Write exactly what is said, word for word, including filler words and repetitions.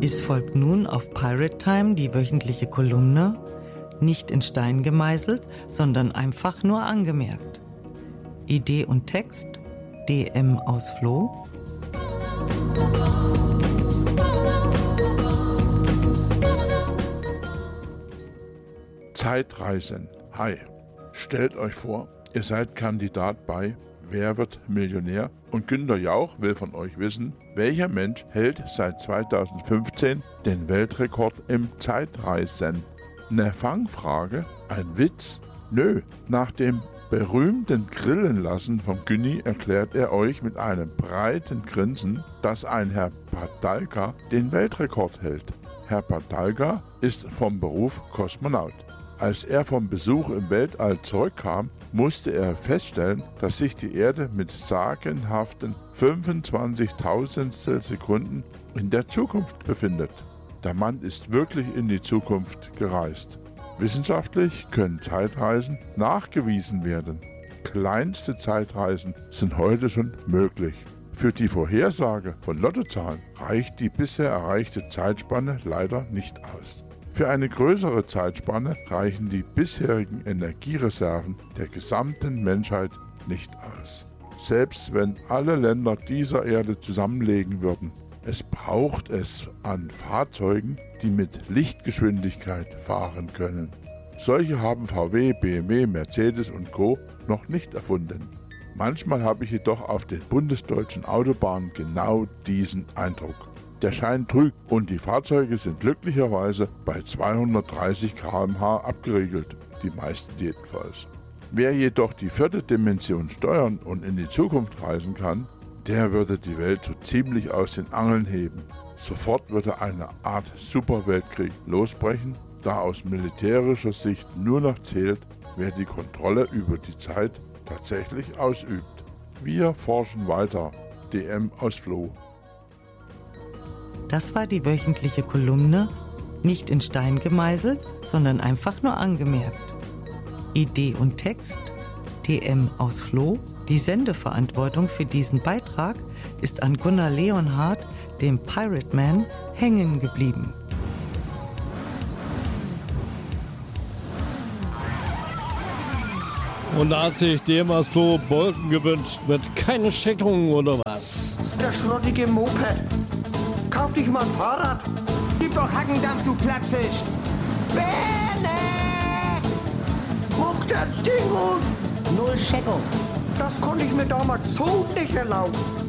Es folgt nun auf Pirate Time die wöchentliche Kolumne, nicht in Stein gemeißelt, sondern einfach nur angemerkt. Idee und Text D M aus Floh. Zeitreisen. Hi. Stellt euch vor, ihr seid Kandidat bei Wer wird Millionär? Und Günter Jauch will von euch wissen, welcher Mensch hält seit zweitausendfünfzehn den Weltrekord im Zeitreisen? Eine Fangfrage? Ein Witz? Nö, nach dem berühmten Grillenlassen vom Günni erklärt er euch mit einem breiten Grinsen, dass ein Herr Padalka den Weltrekord hält. Herr Padalka ist vom Beruf Kosmonaut. Als er vom Besuch im Weltall zurückkam, musste er feststellen, dass sich die Erde mit sagenhaften fünfundzwanzigtausendstel Sekunden in der Zukunft befindet. Der Mann ist wirklich in die Zukunft gereist. Wissenschaftlich können Zeitreisen nachgewiesen werden. Kleinste Zeitreisen sind heute schon möglich. Für die Vorhersage von Lottozahlen reicht die bisher erreichte Zeitspanne leider nicht aus. Für eine größere Zeitspanne reichen die bisherigen Energiereserven der gesamten Menschheit nicht aus. Selbst wenn alle Länder dieser Erde zusammenlegen würden, es braucht es an Fahrzeugen, die mit Lichtgeschwindigkeit fahren können. Solche haben V W, B M W, Mercedes und Co. noch nicht erfunden. Manchmal habe ich jedoch auf den bundesdeutschen Autobahnen genau diesen Eindruck. Der Schein trügt und die Fahrzeuge sind glücklicherweise bei zweihundertdreißig Kilometer pro Stunde abgeriegelt, die meisten jedenfalls. Wer jedoch die vierte Dimension steuern und in die Zukunft reisen kann, der würde die Welt so ziemlich aus den Angeln heben. Sofort würde eine Art Superweltkrieg losbrechen, da aus militärischer Sicht nur noch zählt, wer die Kontrolle über die Zeit tatsächlich ausübt. Wir forschen weiter. D M aus Floh. Das war die wöchentliche Kolumne, nicht in Stein gemeißelt, sondern einfach nur angemerkt. Idee und Text D M aus Floh. Die Sendeverantwortung für diesen Beitrag ist an Gunnar Leonhardt, dem Pirate Man, hängen geblieben. Und da hat sich D M aus Floh Bolken gewünscht mit keine Scheckung oder was? Der schrottige Moped. Kauf dich mal ein Fahrrad. Gib doch Hackendampf, du Plattfisch. Bene! Muck das Ding und... Null Scheckung. Das konnte ich mir damals so nicht erlauben.